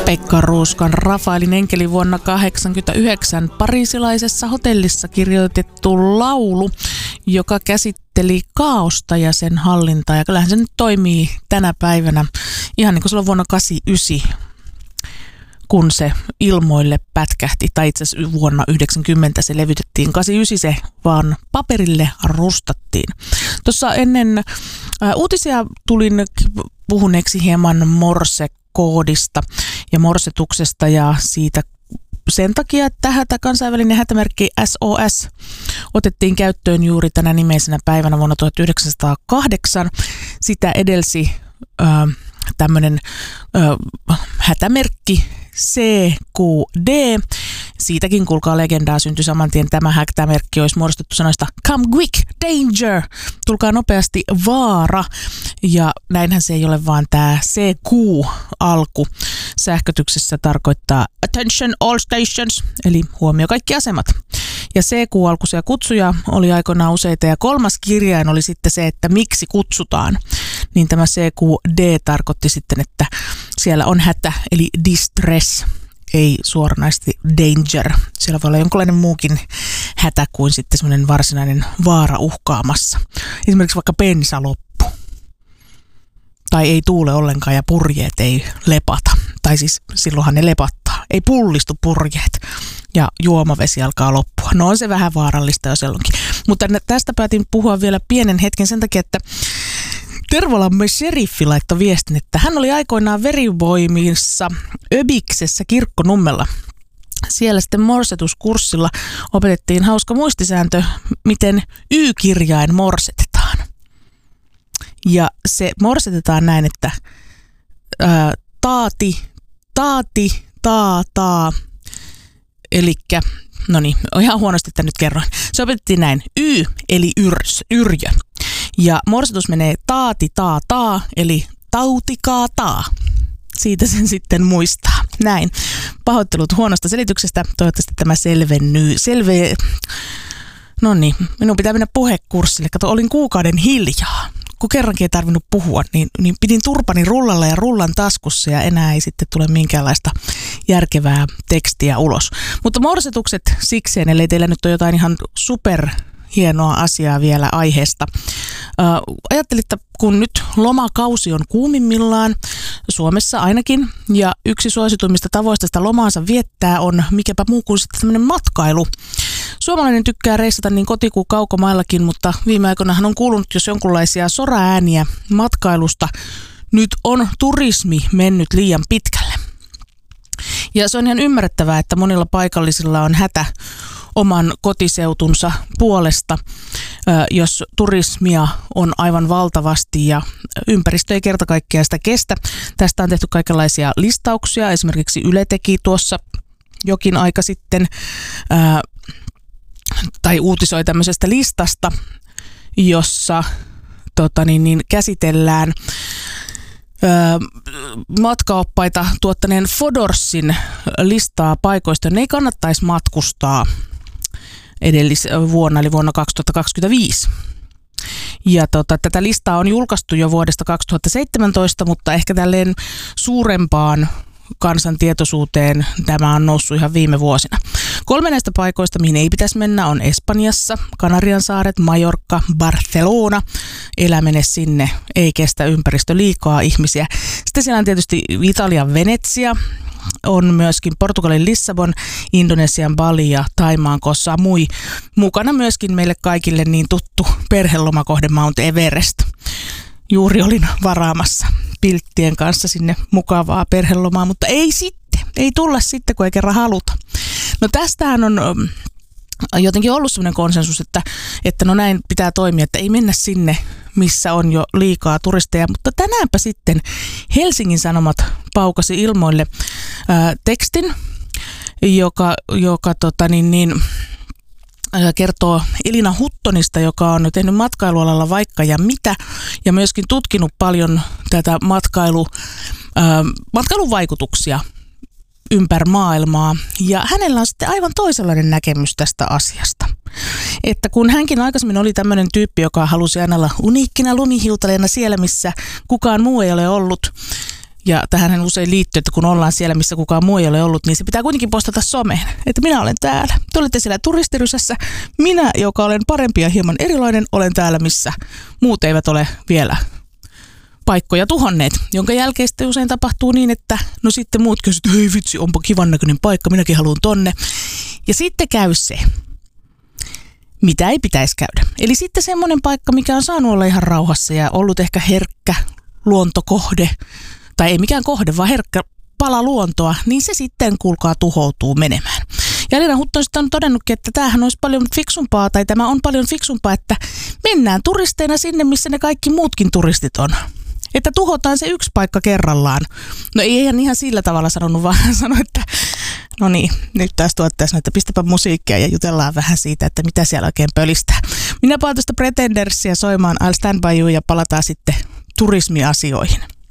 Pekka Ruuskan Rafaelin enkeli vuonna 1989 pariisilaisessa hotellissa kirjoitettu laulu, joka käsitteli kaaosta ja sen hallintaa. Ja kyllähän se nyt toimii tänä päivänä ihan niin kuin silloin vuonna 1989, kun se ilmoille pätkähti, tai itse asiassa vuonna 1990 se levytettiin, 1989 se vaan paperille rustattiin. Tuossa ennen uutisia tulin puhuneeksi hieman morsekoodista ja morsetuksesta ja siitä sen takia, että kansainvälinen hätämerkki SOS otettiin käyttöön juuri tänä nimeisenä päivänä vuonna 1908. Sitä edelsi tämmöinen hätämerkki CQD. Siitäkin kuulkaa legendaa syntyi saman tien. Tämä hätämerkki olisi muodostettu sanoista come quick, danger, tulkaa nopeasti, vaara. Ja näinhän se ei ole, vaan tämä CQ-alku sähkötyksessä tarkoittaa attention all stations, eli huomio kaikki asemat. Ja CQ-alkuisia kutsuja oli aikoinaan useita ja kolmas kirjain oli sitten se, että miksi kutsutaan. Niin tämä CQD tarkoitti sitten, että siellä on hätä, eli distress, ei suoranaisesti danger. Siellä voi olla jonkinlainen muukin hätä kuin sitten semmoinen varsinainen vaara uhkaamassa. Esimerkiksi vaikka bensa loppu. Tai ei tuule ollenkaan ja purjeet ei lepata. Tai siis silloinhan ne lepattaa. Ei pullistu purjeet ja juomavesi alkaa loppua. No on se vähän vaarallista jo silloinkin. Mutta tästä päätin puhua vielä pienen hetken sen takia, että Tervolammen sheriffi laittoi viestin, että hän oli aikoinaan verivoimissa Öbiksessä Kirkkonummella. Siellä sitten morsetuskurssilla opetettiin hauska muistisääntö, miten Y-kirjain morsetetaan. Ja se morsetetaan näin, että taa. Elikkä, no niin, ihan huonosti, että nyt kerroin. Se opetettiin näin, Y eli yrjö. Ja morsetus menee taa, eli tautikaataa. Siitä sen sitten muistaa. Näin. Pahoittelut huonosta selityksestä. Toivottavasti tämä selvennyy. No niin, minun pitää mennä puhekurssille. Kato, olin kuukauden hiljaa. Kun kerrankin ei tarvinnut puhua, niin pidin turpani rullalla ja rullan taskussa ja enää ei sitten tule minkäänlaista järkevää tekstiä ulos. Mutta morsetukset sikseen, ellei teillä nyt ole jotain ihan super hienoa asiaa vielä aiheesta. Ajattelin, että kun nyt lomakausi on kuumimmillaan, Suomessa ainakin, ja yksi suosituimmista tavoista sitä lomaansa viettää on mikäpä muu kuin sitten tämmöinen matkailu. Suomalainen tykkää reissata niin koti- kuin kaukomaillakin, mutta viime aikoinahan on kuulunut jos jonkunlaisia soraääniä matkailusta. Nyt on turismi mennyt liian pitkälle. Ja se on ihan ymmärrettävää, että monilla paikallisilla on hätä oman kotiseutunsa puolesta, jos turismia on aivan valtavasti ja ympäristö ei kerta kaikkiaan sitä kestä. Tästä on tehty kaikenlaisia listauksia. Esimerkiksi Yle teki tuossa jokin aika sitten tai uutisoi tämmöisestä listasta, jossa käsitellään matkaoppaita tuottaneen Fodorsin listaa paikoista, ne ei kannattaisi matkustaa edellisvuonna, eli vuonna 2025. Ja tätä listaa on julkaistu jo vuodesta 2017, mutta ehkä tälleen suurempaan kansan tietoisuuteen tämä on noussut ihan viime vuosina. 3 näistä paikoista, mihin ei pitäisi mennä, on Espanjassa, Kanariansaaret, Majorka, Barcelona. Eläminen sinne ei kestä ympäristö liikaa ihmisiä. Sitten siellä on tietysti Italian Venetsia, on myöskin Portugalin Lissabon, Indonesian Bali ja Thaimaan Koh Samui. Mukana myöskin meille kaikille niin tuttu perhelomakohde Mount Everest. Juuri olin varaamassa pilttien kanssa sinne mukavaa perhelomaa, mutta ei tulla sitten, kun ei kerran haluta. No tästähän on jotenkin ollut sellainen konsensus, että no näin pitää toimia, että ei mennä sinne, missä on jo liikaa turisteja. Mutta tänäänpä sitten Helsingin Sanomat paukasi ilmoille tekstin, joka kertoo Elina Huttonista, joka on tehnyt matkailualalla vaikka ja mitä, ja myöskin tutkinut paljon tätä matkailun vaikutuksia ympäri maailmaa. Ja hänellä on sitten aivan toisenlainen näkemys tästä asiasta. Että kun hänkin aikaisemmin oli tämmöinen tyyppi, joka halusi aina olla uniikkina lumihiutaleena siellä, missä kukaan muu ei ole ollut, Ja tähän usein liittyy, että kun ollaan siellä, missä kukaan muu ei ole ollut, niin se pitää kuitenkin postata someen, että minä olen täällä. Te olette siellä turistirysässä. Minä, joka olen parempi ja hieman erilainen, olen täällä, missä muut eivät ole vielä paikkoja tuhonneet, jonka jälkeen sitten usein tapahtuu niin, että no sitten muut kysyvät, että hei vitsi, onpa kivan näköinen paikka, minäkin haluan tonne. Ja sitten käy se, mitä ei pitäisi käydä. Eli sitten semmoinen paikka, mikä on saanut olla ihan rauhassa ja ollut ehkä herkkä luontokohde, tai ei mikään kohde, vaan herkkä pala luontoa, niin se sitten kuulkaa tuhoutuu menemään. Ja Elina Hutton sitten on todennutkin, että tämähän olisi paljon fiksumpaa, tai tämä on paljon fiksumpaa, että mennään turisteina sinne, missä ne kaikki muutkin turistit on. Että tuhotaan se yksi paikka kerrallaan. No ei ihan sillä tavalla sanonut, vaan sanoi, että no niin, nyt taas tuottaja sanoi, että pistäpä musiikkia ja jutellaan vähän siitä, että mitä siellä oikein pölistää. Minä palaan tuosta Pretendersia soimaan I'll Stand By You ja palataan sitten turismiasioihin.